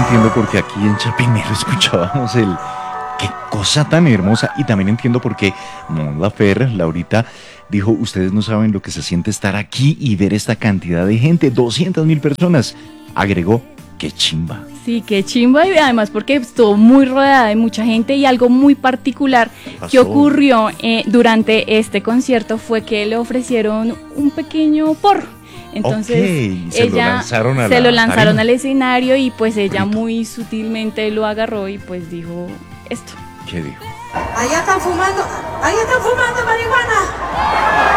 entiendo por qué aquí en Chapinero escuchábamos el... Qué cosa tan hermosa. Y también entiendo por qué Mon Laferte, Laurita, dijo, ustedes no saben lo que se siente estar aquí y ver esta cantidad de gente, 200.000 personas. Agregó, qué chimba. Sí, qué chimba, y además porque estuvo muy rodeada de mucha gente, y algo muy particular que ocurrió durante este concierto fue que le ofrecieron un pequeño porro. Entonces ella se lo lanzaron al escenario, y pues ella muy sutilmente lo agarró y pues dijo esto. ¿Qué dijo? Allá están fumando marihuana.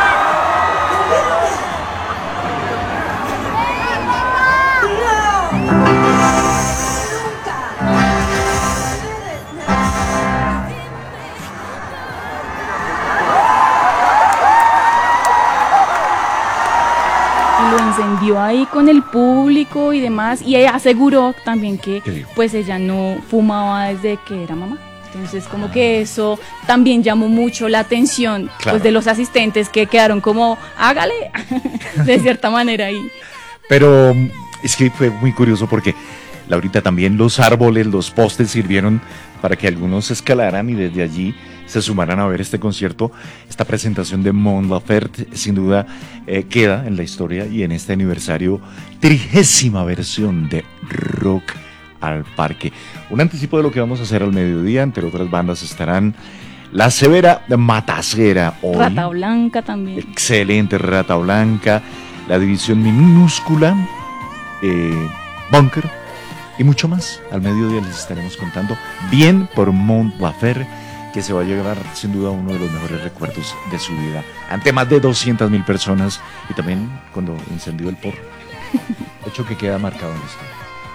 Lo encendió ahí con el público y demás, y ella aseguró también que pues ella no fumaba desde que era mamá. Entonces como que eso también llamó mucho la atención, claro, pues de los asistentes, que quedaron como hágale de cierta manera ahí. Pero es que fue muy curioso porque Laurita, también los árboles, los postes sirvieron para que algunos escalaran y desde allí se sumaran a ver este concierto. Esta presentación de Mon Laferte sin duda queda en la historia, y en este aniversario, 30ª versión de Rock al Parque. Un anticipo de lo que vamos a hacer al mediodía. Entre otras bandas estarán La Severa Matacera hoy. Rata Blanca también. Excelente, Rata Blanca. La División Minúscula, Bunker y mucho más. Al mediodía les estaremos contando bien por Mon Laferte, que se va a llevar sin duda uno de los mejores recuerdos de su vida, ante más de 200.000 personas, y también cuando encendió el porro, hecho que queda marcado en la historia.